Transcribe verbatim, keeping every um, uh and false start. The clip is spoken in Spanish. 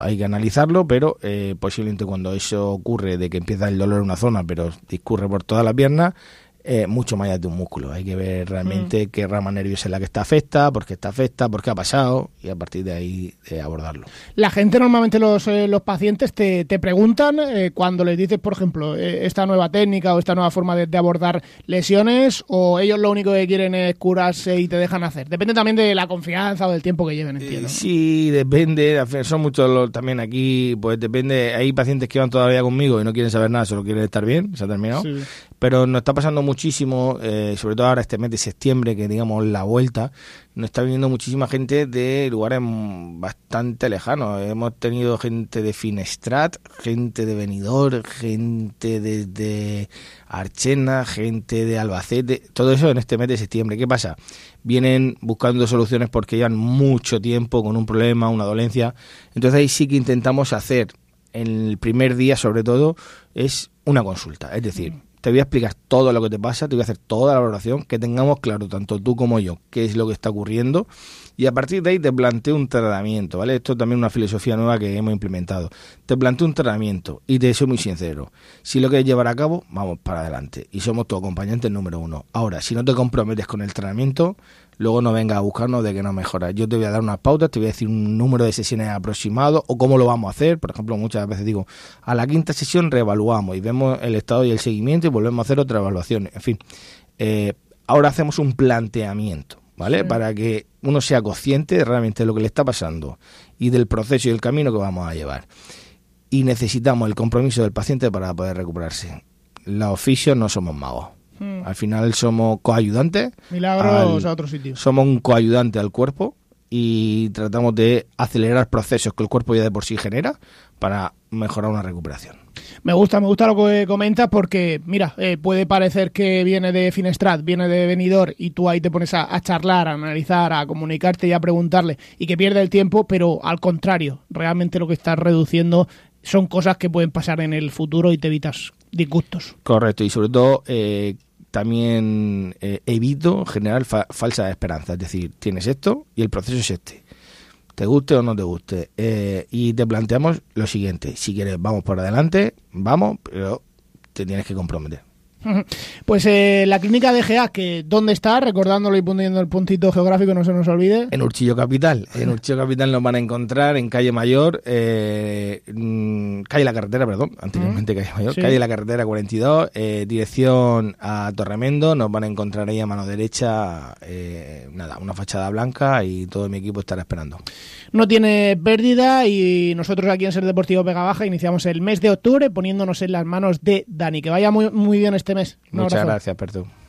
hay que analizarlo, pero eh, posiblemente cuando eso ocurre de que empieza el dolor en una zona, pero discurre por toda la pierna, Eh, mucho más allá de un músculo. Hay que ver realmente mm. qué rama nerviosa es la que está afecta, por qué está afecta, por qué ha pasado, y a partir de ahí eh, abordarlo. La gente, normalmente los, eh, los pacientes te, te preguntan eh, cuando les dices, por ejemplo, eh, esta nueva técnica o esta nueva forma de, de abordar lesiones, o ellos lo único que quieren es curarse y te dejan hacer. Depende también de la confianza o del tiempo que lleven, entiendo. Eh, sí, depende. Son muchos los, también aquí, pues depende. Hay pacientes que van todavía conmigo y no quieren saber nada, solo quieren estar bien, se ha terminado. Sí. Pero nos está pasando muchísimo, eh, sobre todo ahora este mes de septiembre, que digamos la vuelta, nos está viniendo muchísima gente de lugares bastante lejanos. Hemos tenido gente de Finestrat, gente de Benidorm, gente de, de Archena, gente de Albacete, todo eso en este mes de septiembre. ¿Qué pasa? Vienen buscando soluciones porque llevan mucho tiempo con un problema, una dolencia. Entonces ahí sí que intentamos hacer, en el primer día sobre todo, es una consulta, es decir, te voy a explicar todo lo que te pasa, te voy a hacer toda la valoración, que tengamos claro, tanto tú como yo, qué es lo que está ocurriendo, y a partir de ahí te planteo un tratamiento, ¿vale? Esto es también una filosofía nueva que hemos implementado. Te planteo un tratamiento y te soy muy sincero. Si lo quieres llevar a cabo, vamos para adelante. Y somos tu acompañante número uno. Ahora, si no te comprometes con el tratamiento, luego no vengas a buscarnos de que no mejoras. Yo te voy a dar unas pautas, te voy a decir un número de sesiones aproximado o cómo lo vamos a hacer. Por ejemplo, muchas veces digo, a la quinta sesión reevaluamos y vemos el estado y el seguimiento y volvemos a hacer otra evaluación. En fin, eh, ahora hacemos un planteamiento, ¿vale? Sí. Para que uno sea consciente de realmente lo que le está pasando y del proceso y el camino que vamos a llevar. Y necesitamos el compromiso del paciente para poder recuperarse. Los oficios no somos magos. Mm. Al final somos coayudantes. Milagros al, a otro sitio. Somos un coayudante al cuerpo y tratamos de acelerar procesos que el cuerpo ya de por sí genera para mejorar una recuperación. Me gusta, me gusta lo que comentas porque, mira, eh, puede parecer que viene de Finestrat, viene de Benidorm y tú ahí te pones a, a charlar, a analizar, a comunicarte y a preguntarle y que pierde el tiempo, pero al contrario, realmente lo que estás reduciendo son cosas que pueden pasar en el futuro y te evitas disgustos. Correcto, y sobre todo eh, también eh, evito generar fa- falsas esperanzas, es decir, tienes esto y el proceso es este. Te guste o no te guste, eh, y te planteamos lo siguiente: si quieres vamos por adelante, vamos, pero te tienes que comprometer. Pues eh, la clínica de G A, que ¿dónde está? Recordándolo y poniendo el puntito geográfico, no se nos olvide. En Urchillo Capital. En Urchillo Capital nos van a encontrar en calle Mayor, eh, calle La Carretera, perdón, anteriormente calle Mayor, sí. Calle La Carretera cuarenta y dos, eh, dirección a Torremendo. Nos van a encontrar ahí a mano derecha, eh, nada, una fachada blanca y todo mi equipo estará esperando. No tiene pérdida y nosotros aquí en Ser Deportivo Vega Baja iniciamos el mes de octubre poniéndonos en las manos de Dani. Que vaya muy, muy bien este mes. Un Muchas abrazo. gracias, Pertu.